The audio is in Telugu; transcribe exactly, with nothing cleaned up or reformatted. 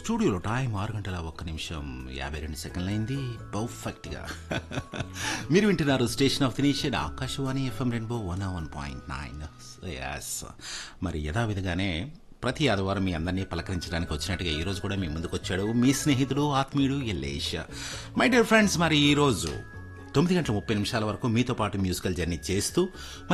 స్టూడియోలో టైం ఆరు గంటల ఒక్క నిమిషం యాభై రెండు సెకండ్లు అయింది పర్ఫెక్ట్గా. మీరు వింటున్నారు station of the nation Akashvani FM rainbow one one point nine. Yes, మరి యథావిధిగానే ప్రతి ఆదివారం మీ అందరినీ పలకరించడానికి వచ్చినట్టుగా ఈరోజు కూడా మీ ముందుకు వచ్చాడు మీ స్నేహితుడు ఆత్మీయుడు ఎల్లేష్. మై డియర్ ఫ్రెండ్స్, మరి ఈరోజు తొమ్మిది గంటల ముప్పై నిమిషాల వరకు మీతో పాటు మ్యూజికల్ జర్నీ చేస్తూ